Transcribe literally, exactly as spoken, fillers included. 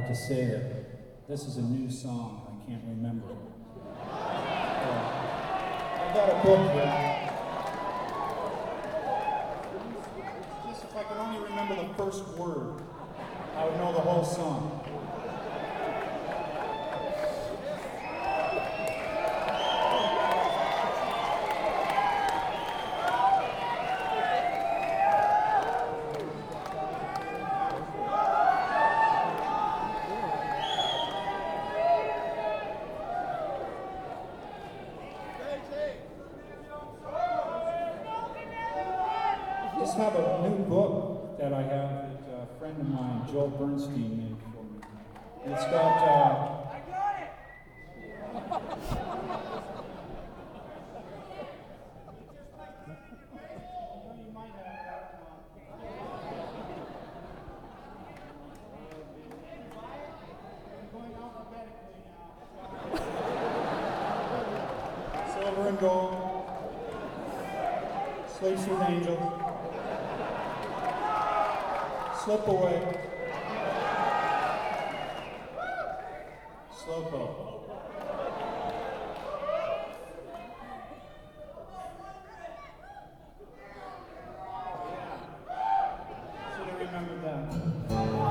to say that this is a new song. I can't remember it. Uh, I've got a book here. Just if I could only remember the first word, I would know the whole song. I just have a new book that I have that a friend of mine, Joel Bernstein, made for me. It's got, uh, I got it! you might have that. I'm going alphabetically now. Silver and gold. Slaves with angels. Slip away.